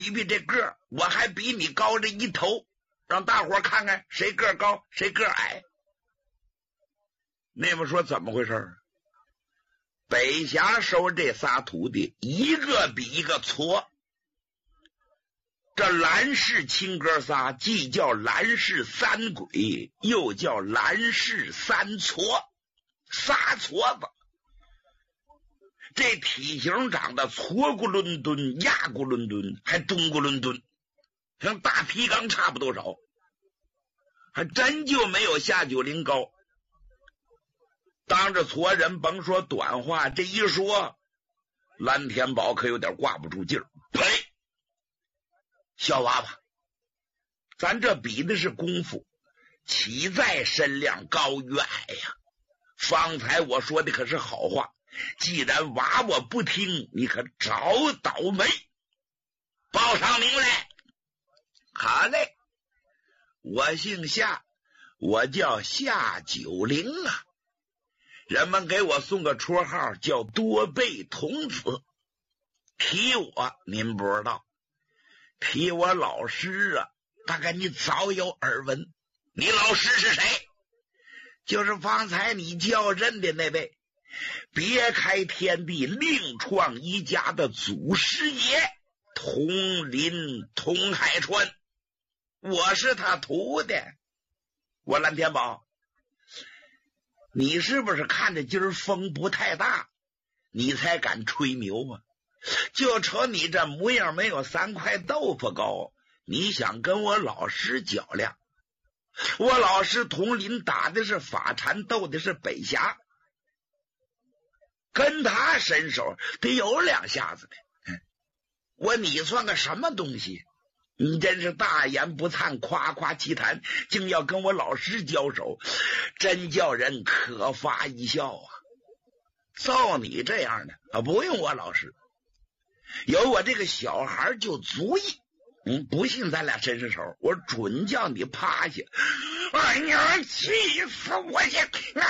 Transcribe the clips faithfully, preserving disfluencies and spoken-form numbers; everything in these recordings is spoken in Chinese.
比比这个儿，我还比你高这一头，让大伙看看谁个儿高谁个儿矮。那么说怎么回事？北峡收这仨徒弟，一个比一个矬。这蓝氏亲哥仨既叫蓝氏三鬼，又叫蓝氏三矬，仨矬子。这体型长得矬咕伦敦、压咕伦敦，还中咕伦敦，像大皮缸差不多少，还真就没有夏九龄高。当着矬人甭说短话，这一说蓝天宝可有点挂不住劲儿。呸！小娃娃，咱这比的是功夫，岂在身量高与矮呀？方才我说的可是好话，既然娃娃不听，你可找倒霉。报上名来。好嘞，我姓夏，我叫夏九龄啊。人们给我送个绰号叫多倍童子。提我您不知道，提我老师啊，大概你早有耳闻。你老师是谁？就是方才你叫认的那位，别开天地另创一家的祖师爷童林童海川，我是他徒弟。我蓝天宝，你是不是看着今儿风不太大，你才敢吹牛啊？就瞅你这模样，没有三块豆腐高，你想跟我老师较量？我老师童林打的是法禅，斗的是北峡，跟他身手得有两下子的。我你算个什么东西？你真是大言不惭，夸夸其谈，竟要跟我老师交手，真叫人可发一笑啊！照你这样的啊，不用我老师，有我这个小孩就足以。嗯，不信咱俩伸伸手，我准叫你趴下。哎呀，气死我去！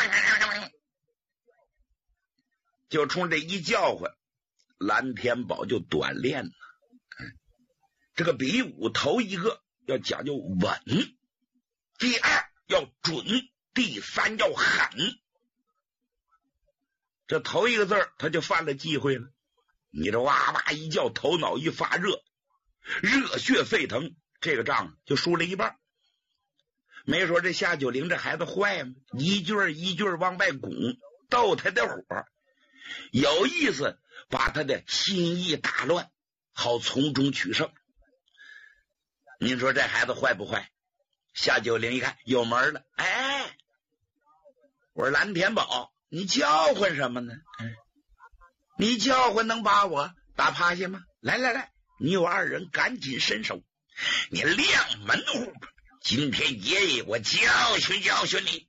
就冲这一叫唤，蓝天宝就短练了。这个比武头一个要讲究稳，第二要准，第三要狠。这头一个字儿他就犯了忌讳了。你这哇哇一叫，头脑一发热，热血沸腾，这个仗就输了一半。没说这夏九龄这孩子坏吗？一句一句往外拱，逗他的火，有意思把他的心意打乱，好从中取胜。您说这孩子坏不坏？夏九龄一看有门了，哎，我说蓝天宝，你叫唤什么呢？哎，你叫唤能把我打趴下吗？来来来，你有二人赶紧伸手，你亮门户，今天爷爷我教训教训你。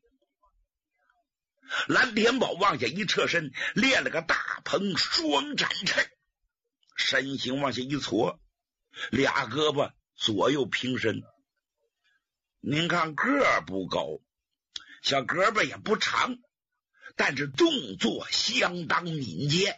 蓝天宝往下一侧身，练了个大鹏双展翅，身形往下一搓，俩胳膊左右平伸。您看个儿不高，小胳膊也不长，但是动作相当敏捷。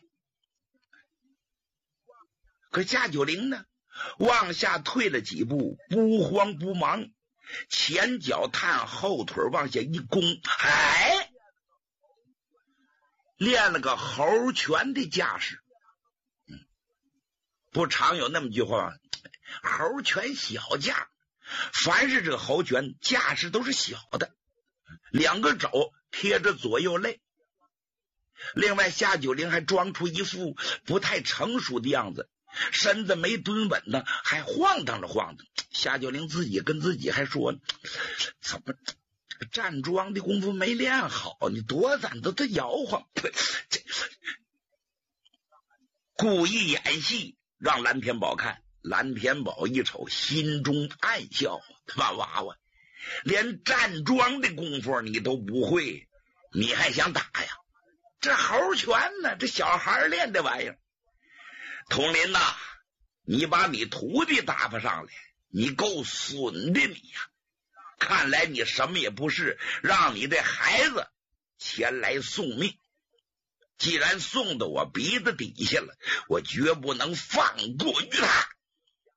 可夏九龄呢，往下退了几步，不慌不忙，前脚探，后腿往下一弓，哎，练了个猴拳的架势。嗯，不常有那么句话，猴拳小架，凡是这个猴拳架势都是小的，两个肘贴着左右肋。另外夏九龄还装出一副不太成熟的样子，身子没蹲稳呢，还晃荡着晃荡。夏九龄自己跟自己还说，怎么站桩的功夫没练好，你多咱都得摇晃。这故意演戏让蓝天宝看。蓝天宝一瞅，心中暗笑，他妈娃娃连站桩的功夫你都不会，你还想打呀？这猴拳呢，这小孩练的玩意儿。童林呐、啊，你把你徒弟打发上来，你够损的你呀！看来你什么也不是，让你这孩子前来送命。既然送到我鼻子底下了，我绝不能放过于他。